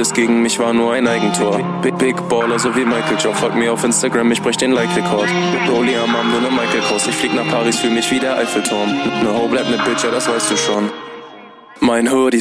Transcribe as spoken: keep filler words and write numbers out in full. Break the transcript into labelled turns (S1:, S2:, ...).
S1: Bis gegen mich war nur ein Eigentor. Big, Big Baller, so wie Michael Joe. Folgt mir auf Instagram, ich brech den Like-Rekord. Rolli am Arm, nur ne Michael Kors. Ich flieg nach Paris, fühl mich wie der Eiffelturm. Ne Ho bleibt ne Bitch, ja das weißt du schon. Mein Hoodie